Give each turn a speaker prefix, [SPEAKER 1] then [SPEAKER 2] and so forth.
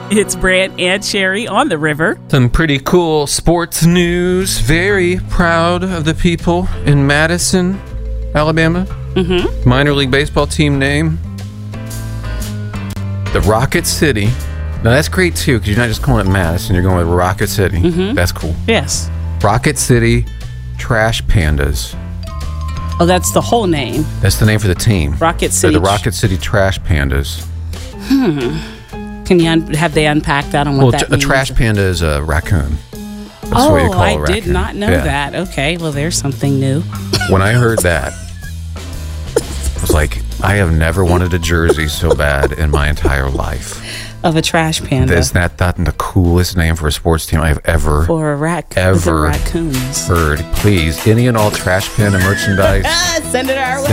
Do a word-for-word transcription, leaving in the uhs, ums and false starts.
[SPEAKER 1] It's Brant and Sherry on the river.
[SPEAKER 2] Some pretty cool sports news. Very proud of the people in Madison, Alabama.
[SPEAKER 1] Mm-hmm.
[SPEAKER 2] Minor league baseball team name, the Rocket City. Now that's great too, because you're not just calling it Madison, you're going with Rocket City.
[SPEAKER 1] Mm-hmm.
[SPEAKER 2] That's cool.
[SPEAKER 1] Yes.
[SPEAKER 2] Rocket City Trash Pandas.
[SPEAKER 1] Oh, that's the whole name.
[SPEAKER 2] That's the name for the team.
[SPEAKER 1] Rocket City.
[SPEAKER 2] They're the Rocket City Trash Pandas.
[SPEAKER 1] Hmm. Can you un- have they unpacked that on what
[SPEAKER 2] Well,
[SPEAKER 1] that
[SPEAKER 2] t- a
[SPEAKER 1] means?
[SPEAKER 2] trash panda is a raccoon. That's
[SPEAKER 1] oh,
[SPEAKER 2] what you call
[SPEAKER 1] I
[SPEAKER 2] a raccoon.
[SPEAKER 1] did not know
[SPEAKER 2] Yeah.
[SPEAKER 1] that. Okay, well, there's something new.
[SPEAKER 2] When I heard that, I was like, I have never wanted a jersey so bad in my entire life.
[SPEAKER 1] Of a trash panda.
[SPEAKER 2] Is that not the coolest name for a sports team I've ever
[SPEAKER 1] For a rac-
[SPEAKER 2] ever
[SPEAKER 1] raccoons.
[SPEAKER 2] heard? Please, any and all trash panda merchandise.
[SPEAKER 1] Send it our way.